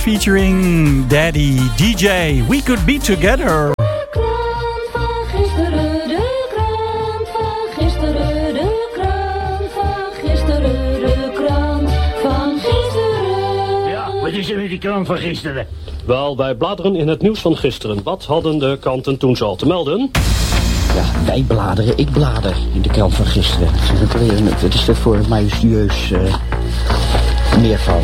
Featuring Daddy DJ, We Could Be Together. De krant van gisteren, de krant van gisteren, de krant van gisteren, de krant van gisteren. Ja, wat is er met die krant van gisteren? Wel, wij bladeren in het nieuws van gisteren. Wat hadden de kranten toen zo al te melden? Ja, wij bladeren, ik blader in de krant van gisteren. Het is voor een majestueus meervoud.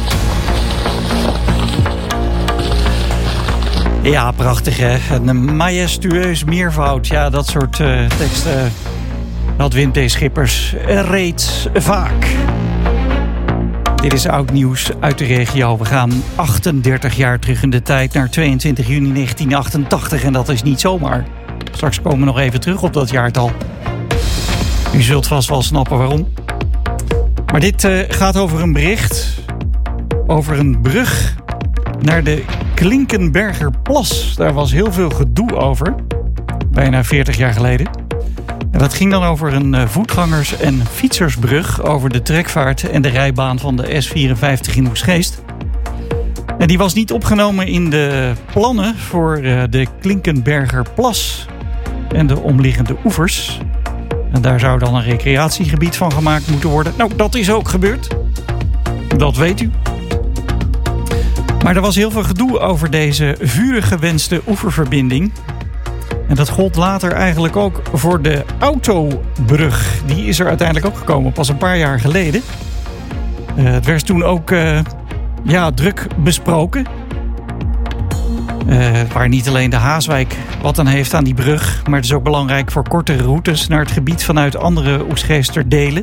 Ja, prachtig hè. Een majestueus meervoud. Ja, dat soort teksten. Dat wint D. Schippers reeds vaak. Dit is oud nieuws uit de regio. We gaan 38 jaar terug in de tijd naar 22 juni 1988. En dat is niet zomaar. Straks komen we nog even terug op dat jaartal. U zult vast wel snappen waarom. Maar dit gaat over een bericht. Over een brug naar de Klinkenbergerplas. Daar was heel veel gedoe over. Bijna 40 jaar geleden. En dat ging dan over een voetgangers- en fietsersbrug over de trekvaart en de rijbaan van de S54 in Oegstgeest. En die was niet opgenomen in de plannen voor de Klinkenbergerplas en de omliggende oevers. En daar zou dan een recreatiegebied van gemaakt moeten worden. Nou, dat is ook gebeurd. Dat weet u. Maar er was heel veel gedoe over deze vurig gewenste oeververbinding. En dat gold later eigenlijk ook voor de autobrug. Die is er uiteindelijk ook gekomen, pas een paar jaar geleden. Het werd toen ook druk besproken. Waar niet alleen de Haaswijk wat aan heeft aan die brug, maar het is ook belangrijk voor kortere routes naar het gebied vanuit andere Oegstgeester delen.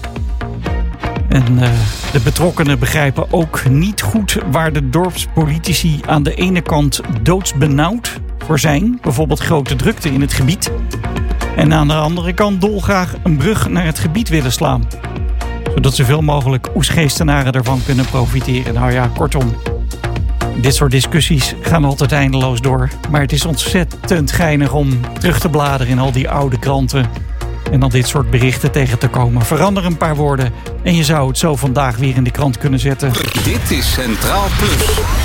En de betrokkenen begrijpen ook niet goed waar de dorpspolitici aan de ene kant doodsbenauwd voor zijn. Bijvoorbeeld grote drukte in het gebied. En aan de andere kant dolgraag een brug naar het gebied willen slaan. Zodat zoveel mogelijk Oegstgeestenaren ervan kunnen profiteren. Nou ja, kortom. Dit soort discussies gaan altijd eindeloos door. Maar het is ontzettend geinig om terug te bladeren in al die oude kranten. En dan dit soort berichten tegen te komen. Verander een paar woorden en je zou het zo vandaag weer in de krant kunnen zetten. Dit is Centraal Plus.